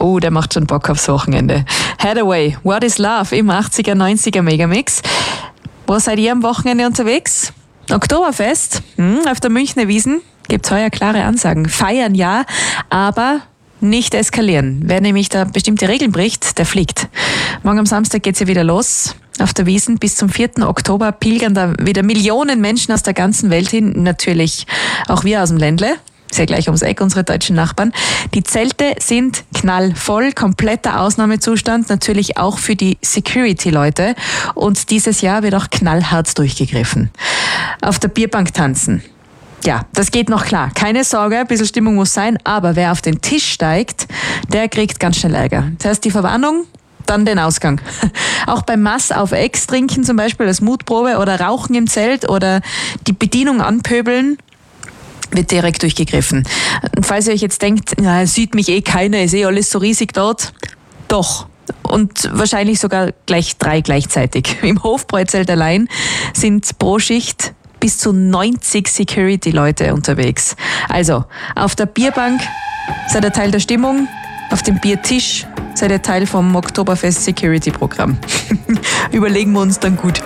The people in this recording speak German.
Oh, der macht schon Bock aufs Wochenende. Hathaway, What is Love im 80er, 90er Megamix. Wo seid ihr am Wochenende unterwegs? Oktoberfest, auf der Münchner Wiesn gibt's heuer klare Ansagen. Feiern ja, aber nicht eskalieren. Wer nämlich da bestimmte Regeln bricht, der fliegt. Morgen am Samstag geht's ja wieder los. Auf der Wiesn bis zum 4. Oktober pilgern da wieder Millionen Menschen aus der ganzen Welt hin. Natürlich auch wir aus dem Ländle. Ist ja gleich ums Eck, unsere deutschen Nachbarn. Die Zelte sind knallvoll, kompletter Ausnahmezustand, natürlich auch für die Security-Leute. Und dieses Jahr wird auch knallhart durchgegriffen. Auf der Bierbank tanzen. Ja, das geht noch klar. Keine Sorge, ein bisschen Stimmung muss sein, aber wer auf den Tisch steigt, der kriegt ganz schnell Ärger. Das heißt, die Verwarnung, dann den Ausgang. Auch beim Mass auf Ex trinken zum Beispiel als Mutprobe oder Rauchen im Zelt oder die Bedienung anpöbeln, wird direkt durchgegriffen. Und falls ihr euch jetzt denkt, na, sieht mich eh keiner, ist eh alles so riesig dort. Doch. Und wahrscheinlich sogar gleich 3 gleichzeitig. Im Hofbräuzelt allein sind pro Schicht bis zu 90 Security-Leute unterwegs. Also, auf der Bierbank seid ihr Teil der Stimmung, auf dem Biertisch seid ihr Teil vom Oktoberfest Security-Programm. Überlegen wir uns dann gut.